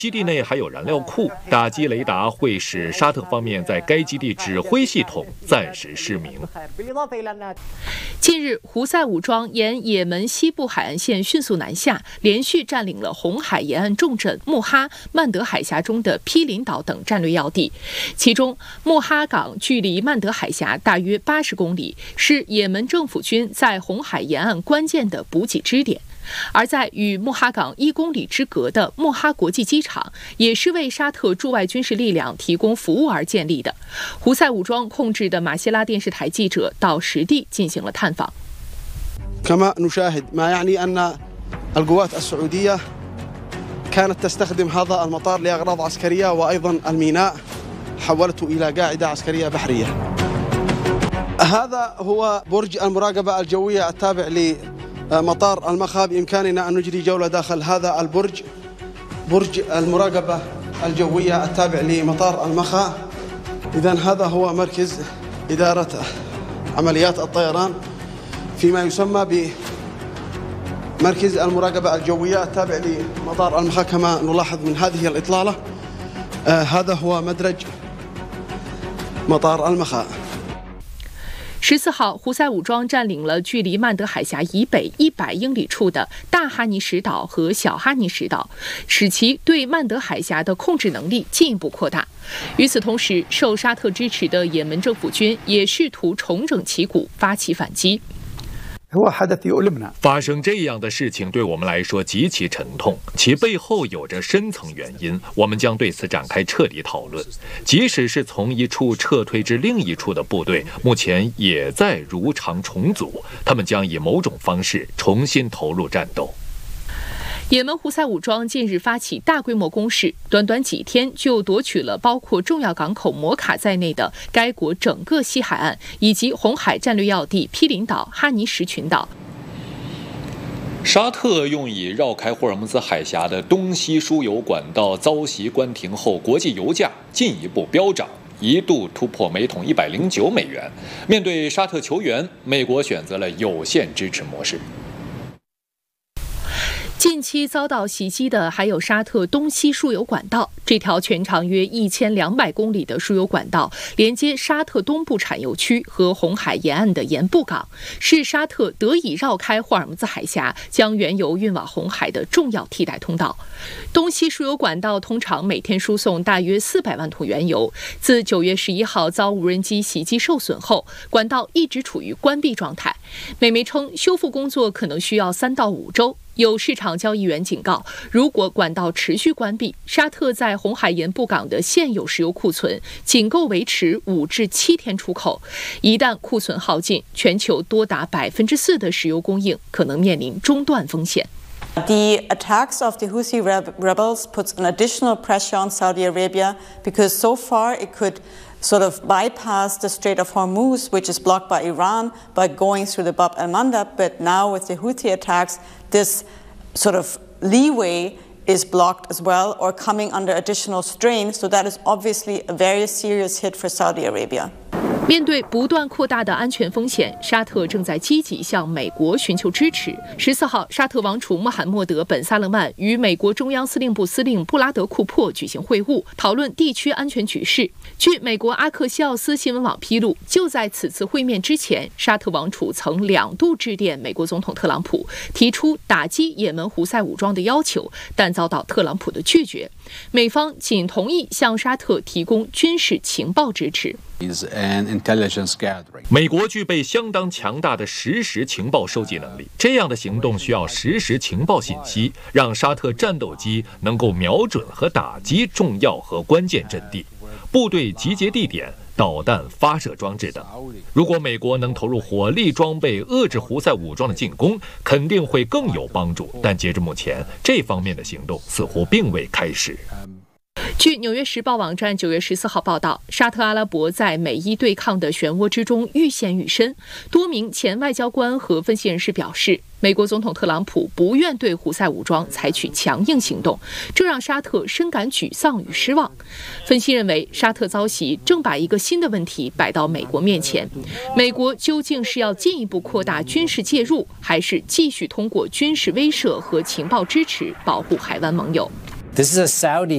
基地内还有燃料库，打击雷达会使沙特方面在该基地指挥系统暂时失明。 近日，胡塞武装沿也门西部海岸线迅速南下，连续占领了红海沿岸重镇穆哈、曼德海峡中的毗邻岛等战略要地。其中，穆哈港距离曼德海峡大约80公里，是也门政府军在红海沿岸关键的补给支点。而在与穆哈港1公里之隔的穆哈国际机场，也是为沙特驻外军事力量提供服务而建立的。胡塞武装控制的马希拉电视台记者到实地进行了探访。 كما نشاهد ما يعني أن القوات السعودية كانت تستخدم هذا المطار لأغراض عسكرية وأيضا الميناء حولته إلى قاعدة عسكرية بحرية. هذا هو برج المراقبة الجوية التابع مطار المخا. بإمكاننا أن نجري جولة داخل هذا البرج، برج المراقبة الجوية التابع لمطار المخا. إذن هذا هو مركز إدارة عمليات الطيران فيما يسمى بمركز المراقبة الجوية التابع لمطار المخا. كما نلاحظ من هذه الإطلالة هذا هو مدرج مطار المخا。 14号，胡塞武装占领了距离曼德海峡以北100英里处的大哈尼什岛和小哈尼什岛，使其对曼德海峡的控制能力进一步扩大。与此同时，受沙特支持的也门政府军也试图重整旗鼓，发起反击。 发生这样的事情对我们来说极其沉痛，其背后有着深层原因，我们将对此展开彻底讨论。即使是从一处撤退至另一处的部队，目前也在如常重组，他们将以某种方式重新投入战斗。 也门胡塞武装近日发起大规模攻势，短短几天就夺取了包括重要港口摩卡在内的该国整个西海岸，以及红海战略要地毗邻岛哈尼什群岛。 沙特用以绕开霍尔木兹海峡的东西输油管道遭袭关停后，国际油价进一步飙涨，一度突破每桶109美元。面对沙特求援，美国选择了有限支持模式。 近期遭到袭击的还有沙特东西输油管道，这条全长约1200公里的输油管道，连接沙特东部产油区和红海沿岸的盐布港，是沙特得以绕开霍尔木兹海峡，将原油运往红海的重要替代通道。东西输油管道通常每天输送大约400万桶原油。自9月11号遭无人机袭击受损后，管道一直处于关闭状态。美媒称，修复工作可能需要3到5周。有市场交易员警告，如果管道持续关闭，沙特在红海盐布港的现有石油库存仅够维持5至7天出口。一旦库存耗尽，全球多达4%的石油供应可能面临中断风险。 The attacks of the Houthi rebels puts an additional pressure on Saudi Arabia because so far it could sort of bypass the Strait of Hormuz, which is blocked by Iran, by going through the Bab al-Mandab. But now with the Houthi attacks, this sort of leeway is blocked as well, or coming under additional strain. So that is obviously a very serious hit for Saudi Arabia. 面对不断扩大的安全风险，沙特正在积极向美国寻求支持。14号，沙特王储穆罕默德·本·萨勒曼与美国中央司令部司令布拉德·库珀举行会晤，讨论地区安全局势。据美国阿克西奥斯新闻网披露，就在此次会面之前，沙特王储曾2度致电美国总统特朗普，提出打击也门胡塞武装的要求，但遭到特朗普的拒绝。美方仅同意向沙特提供军事情报支持。 美国具备相当强大的实时情报收集能力，这样的行动需要实时情报信息，让沙特战斗机能够瞄准和打击重要和关键阵地、部队集结地点、导弹发射装置等。如果美国能投入火力装备遏制胡塞武装的进攻，肯定会更有帮助。但截至目前，这方面的行动似乎并未开始。 据《纽约时报》网站9月14号报道，沙特阿拉伯在美伊对抗的漩涡之中愈陷愈深。多名前外交官和分析人士表示，美国总统特朗普不愿对胡塞武装采取强硬行动，这让沙特深感沮丧与失望。分析认为，沙特遭袭正把一个新的问题摆到美国面前：美国究竟是要进一步扩大军事介入，还是继续通过军事威慑和情报支持保护海湾盟友？ This is a Saudi